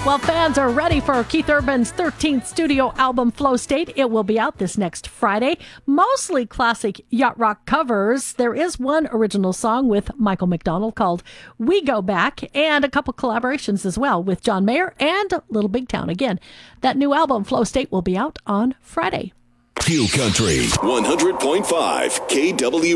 Well, fans are ready for Keith Urban's 13th studio album, Flow State. It will be out this next Friday. Mostly classic yacht rock covers. There is one original song with Michael McDonald called We Go Back, and a couple collaborations as well with John Mayer and Little Big Town. Again, that new album, Flow State, will be out on Friday. Fuel Country 100.5 KW.